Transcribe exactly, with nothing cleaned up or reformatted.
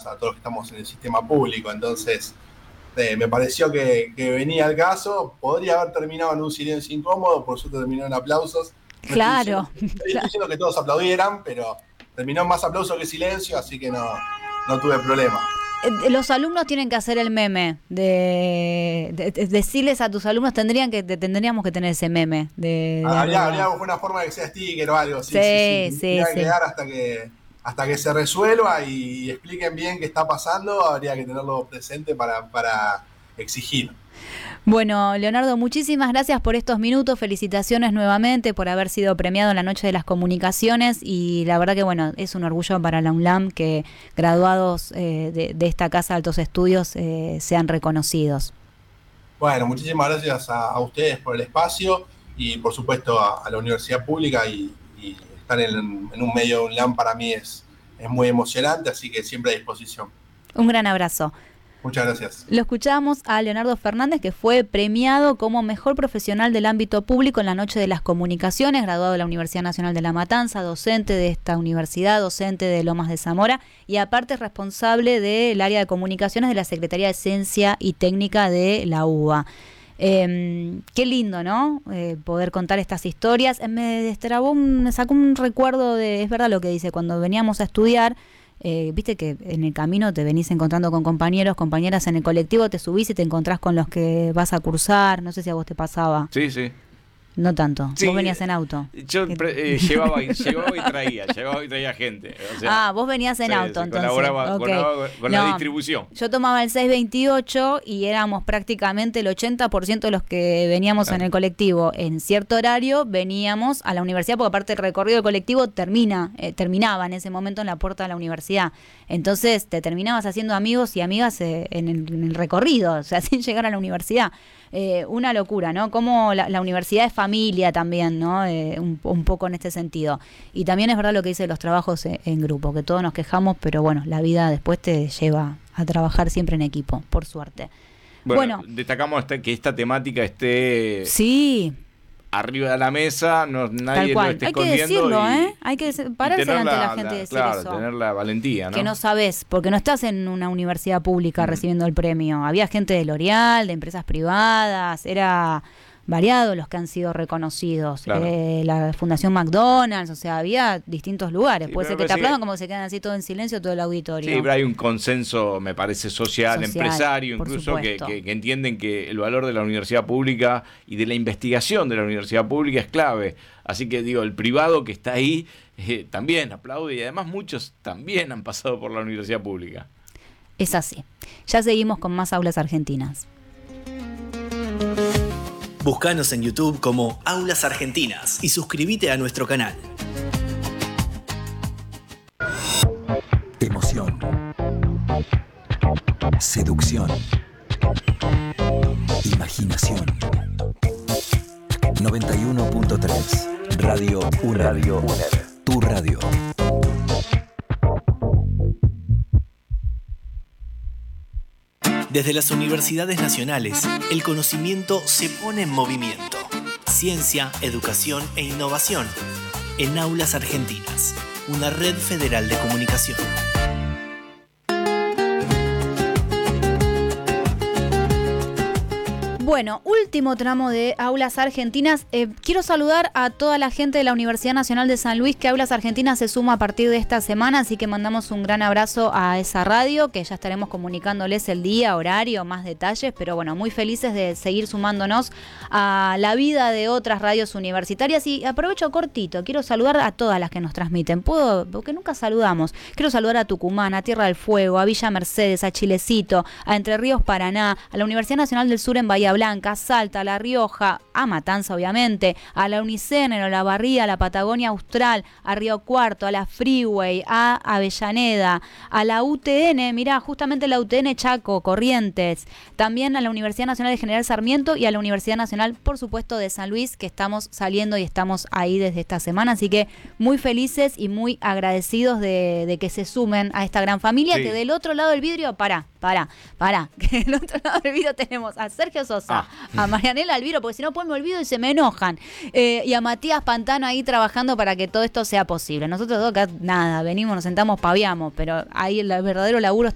a todos los que estamos en el sistema público. Entonces, eh, me pareció que, que venía el caso. Podría haber terminado en un silencio incómodo, por suerte terminó en aplausos. No claro. Estoy diciendo, estoy diciendo que todos aplaudieran, pero terminó en más aplausos que silencio, así que no, no tuve problema. Los alumnos tienen que hacer el meme de, de, de decirles a tus alumnos, tendrían que de, tendríamos que tener ese meme de, de habría, habría una forma de que sea sticker o algo. Sí, sí, sí, sí. sí, Tendría sí. que quedar hasta que hasta que se resuelva y, y expliquen bien qué está pasando. Habría que tenerlo presente para, para exigir. Bueno, Leonardo, muchísimas gracias por estos minutos, felicitaciones nuevamente por haber sido premiado en la Noche de las Comunicaciones y la verdad que bueno, es un orgullo para la UNLAM que graduados eh, de, de esta Casa de Altos Estudios eh, sean reconocidos. Bueno, muchísimas gracias a, a ustedes por el espacio y por supuesto a, a la Universidad Pública y, y estar en, en un medio de UNLAM para mí es, es muy emocionante, así que siempre a disposición. Un gran abrazo. Muchas gracias. Lo escuchamos a Leonardo Fernández, que fue premiado como mejor profesional del ámbito público en la Noche de las Comunicaciones, graduado de la Universidad Nacional de La Matanza, docente de esta universidad, docente de Lomas de Zamora y aparte responsable del área de comunicaciones de la Secretaría de Ciencia y Técnica de la U B A. Eh, qué lindo, ¿no? Eh, poder contar estas historias. Me destrabó, un, me sacó un recuerdo de, es verdad lo que dice, cuando veníamos a estudiar, Eh, viste que en el camino te venís encontrando con compañeros, compañeras en el colectivo, te subís y te encontrás con los que vas a cursar, no sé si a vos te pasaba. Sí, sí. No tanto, sí, vos venías en auto. Yo eh, llevaba, y, llevaba y traía, llevaba y traía gente. O sea, ah, vos venías en sí, auto, sí, entonces. Colaboraba, okay. colaboraba con no, la distribución. Yo tomaba el seiscientos veintiocho y éramos prácticamente el ochenta por ciento de los que veníamos claro. en el colectivo. En cierto horario veníamos a la universidad, porque aparte el recorrido del colectivo termina, eh, terminaba en ese momento en la puerta de la universidad. Entonces te terminabas haciendo amigos y amigas eh, en, el, en el recorrido, o sea, sin llegar a la universidad. Eh, una locura, ¿no? Como la, la universidad es familia también, ¿no? Eh, un, un poco en este sentido. Y también es verdad lo que dice los trabajos en, en grupo, que todos nos quejamos, pero bueno, la vida después te lleva a trabajar siempre en equipo, por suerte. Bueno, bueno destacamos esta, que esta temática esté... Sí. arriba de la mesa, no, nadie lo esté Hay que escondiendo. decirlo, y, ¿eh? Hay que pararse delante de la gente y decir claro, eso. tener la valentía, ¿no? Que no sabés, porque no estás en una universidad pública mm. recibiendo el premio. Había gente de L'Oreal, de empresas privadas, era variado los que han sido reconocidos. Claro. Eh, la Fundación McDonald's, o sea, había distintos lugares. Sí, Puede ser que te sí, aplaudan como que se quedan así todo en silencio todo el auditorio. Sí, pero hay un consenso, me parece, social, social empresario, incluso que, que, que entienden que el valor de la universidad pública y de la investigación de la universidad pública es clave. Así que digo, el privado que está ahí eh, también aplaude y además muchos también han pasado por la universidad pública. Es así. Ya seguimos con más Aulas Argentinas. Búscanos en YouTube como Aulas Argentinas y suscríbete a nuestro canal. Emoción. Seducción. Imaginación. noventa y uno punto tres. Radio U N E R. Radio U N E R. Tu radio. Desde las universidades nacionales, el conocimiento se pone en movimiento. Ciencia, educación e innovación. En Aulas Argentinas, una red federal de comunicación. Bueno, último tramo de Aulas Argentinas. Eh, quiero saludar a toda la gente de la Universidad Nacional de San Luis, que Aulas Argentinas se suma a partir de esta semana, así que mandamos un gran abrazo a esa radio, que ya estaremos comunicándoles el día, horario, más detalles, pero bueno, muy felices de seguir sumándonos a la vida de otras radios universitarias. Y aprovecho cortito, quiero saludar a todas las que nos transmiten. ¿Puedo? Porque nunca saludamos. Quiero saludar a Tucumán, a Tierra del Fuego, a Villa Mercedes, a Chilecito, a Entre Ríos, Paraná, a la Universidad Nacional del Sur en Bahía Blanca, Salta, La Rioja, a Matanza obviamente, a la Unicen, a la Barría, a la Patagonia Austral, a Río Cuarto, a la Freeway, a Avellaneda, a la U T N, mirá, justamente la U T N Chaco, Corrientes, también a la Universidad Nacional de General Sarmiento y a la Universidad Nacional, por supuesto, de San Luis, que estamos saliendo y estamos ahí desde esta semana, así que muy felices y muy agradecidos de, de que se sumen a esta gran familia, sí. Que del otro lado del vidrio, pará, pará, pará, que del otro lado del vidrio tenemos a Sergio Sosa, ah. a Marianela Albiro, porque si no pues me olvido y se me enojan, eh, y a Matías Pantano ahí trabajando para que todo esto sea posible. Nosotros dos acá, nada, venimos, nos sentamos, paviamos, pero ahí el verdadero laburo